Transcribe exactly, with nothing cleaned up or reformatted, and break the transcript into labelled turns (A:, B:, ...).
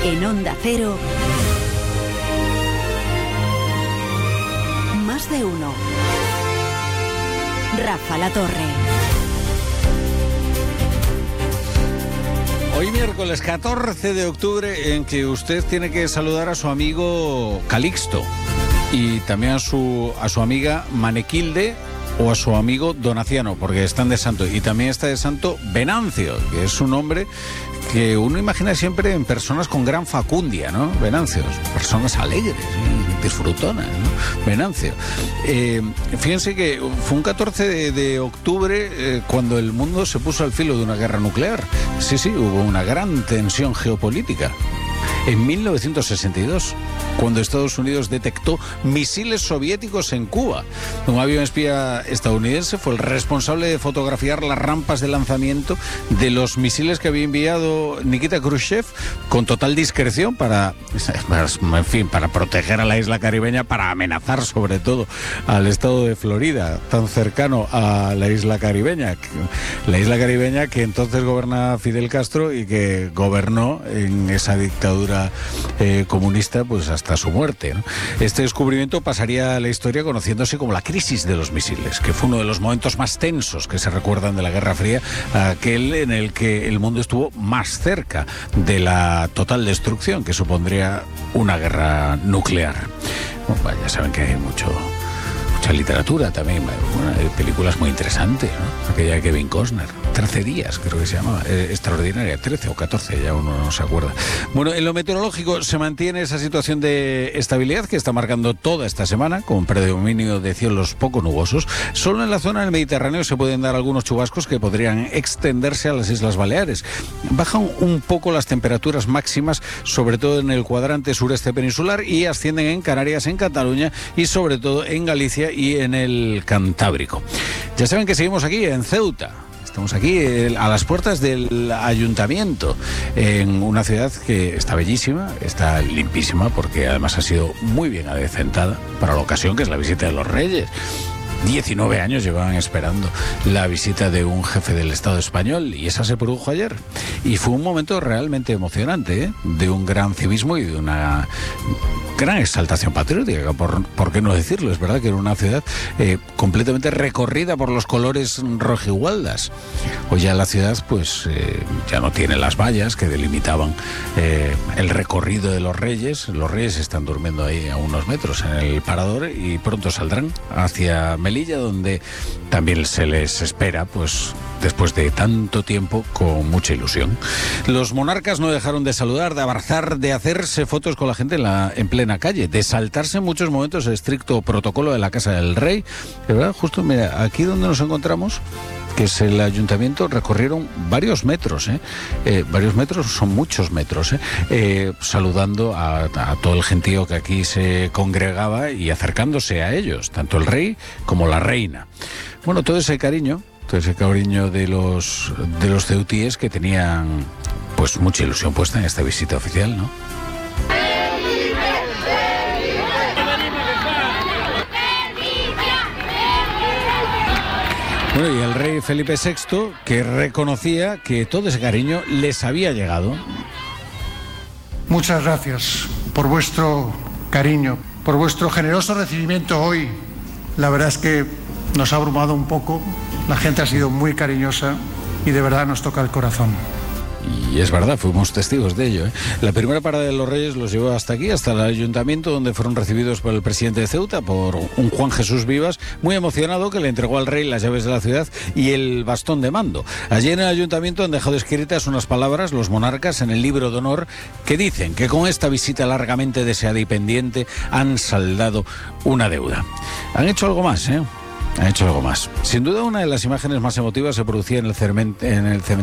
A: En Onda Cero, Más de Uno. Rafa La Torre.
B: Hoy miércoles catorce de octubre, en que usted tiene que saludar a su amigo Calixto y también a su, a su amiga Manequilde o a su amigo Donaciano, porque están de santo. Y también está de santo Venancio, que es un nombre que uno imagina siempre en personas con gran facundia, ¿no? Venancios, personas alegres, ¿eh? Disfrutonas, ¿no? Venancio. Eh, fíjense que fue un catorce de, de octubre eh, cuando el mundo se puso al filo de una guerra nuclear. Sí, sí, hubo una gran tensión geopolítica. En mil novecientos sesenta y dos, cuando Estados Unidos detectó misiles soviéticos en Cuba. Un avión espía estadounidense fue el responsable de fotografiar las rampas de lanzamiento de los misiles que había enviado Nikita Khrushchev con total discreción para, en fin, para proteger a la isla caribeña, para amenazar sobre todo al estado de Florida, tan cercano a la isla caribeña. La isla caribeña que entonces gobernaba Fidel Castro y que gobernó en esa dictadura Eh, comunista pues hasta su muerte, ¿no? Este descubrimiento pasaría a la historia conociéndose como la crisis de los misiles, que fue uno de los momentos más tensos que se recuerdan de la Guerra Fría, aquel en el que el mundo estuvo más cerca de la total destrucción que supondría una guerra nuclear. Bueno, ya saben que hay mucho mucha literatura también, bueno, hay películas muy interesantes, ¿no? Aquella de Kevin Costner, trece días creo que se llamaba, eh, extraordinaria, trece o catorce, ya uno no se acuerda. Bueno, en lo meteorológico se mantiene esa situación de estabilidad que está marcando toda esta semana, con predominio de cielos poco nubosos. Solo en la zona del Mediterráneo se pueden dar algunos chubascos que podrían extenderse a las Islas Baleares. Bajan un poco las temperaturas máximas, sobre todo en el cuadrante sureste peninsular, y ascienden en Canarias, en Cataluña y sobre todo en Galicia y en el Cantábrico. Ya saben que seguimos aquí en Ceuta. Estamos aquí eh, a las puertas del ayuntamiento, en una ciudad que está bellísima, está limpísima, porque además ha sido muy bien adecentada para la ocasión, que es la visita de los Reyes. diecinueve años llevaban esperando la visita de un jefe del Estado español, y esa se produjo ayer. Y fue un momento realmente emocionante, ¿eh? De un gran civismo y de una gran exaltación patriótica, por, por qué no decirlo. Es verdad que era una ciudad eh, completamente recorrida por los colores rojigualdas. Hoy ya la ciudad pues eh, ya no tiene las vallas que delimitaban eh, el recorrido de los Reyes. Los Reyes están durmiendo ahí a unos metros en el parador y pronto saldrán hacia Melilla, donde también se les espera, pues después de tanto tiempo, con mucha ilusión. Los monarcas no dejaron de saludar, de abrazar, de hacerse fotos con la gente en, la, en plena calle, de saltarse en muchos momentos el estricto protocolo de la Casa del Rey. De verdad, justo, mira, aquí donde nos encontramos, que es el ayuntamiento, recorrieron varios metros, ¿eh? Eh, varios metros, son muchos metros, ¿eh? Eh, saludando a, a todo el gentío que aquí se congregaba y acercándose a ellos, tanto el rey como la reina. Bueno, todo ese cariño, todo ese cariño de los, de los ceutíes, que tenían pues mucha ilusión puesta en esta visita oficial, ¿no? Bueno, y el rey Felipe sexto, que reconocía que todo ese cariño les había llegado.
C: Muchas gracias por vuestro cariño, por vuestro generoso recibimiento hoy. La verdad es que nos ha abrumado un poco, la gente ha sido muy cariñosa y de verdad nos toca el corazón.
B: Y es verdad, fuimos testigos de ello, ¿eh? La primera parada de los Reyes los llevó hasta aquí, hasta el ayuntamiento, donde fueron recibidos por el presidente de Ceuta, por un Juan Jesús Vivas, muy emocionado, que le entregó al rey las llaves de la ciudad y el bastón de mando. Allí en el ayuntamiento han dejado escritas unas palabras los monarcas en el libro de honor, que dicen que con esta visita largamente deseada y pendiente han saldado una deuda. Han hecho algo más, ¿eh? Han hecho algo más. Sin duda, una de las imágenes más emotivas se producía en el cementerio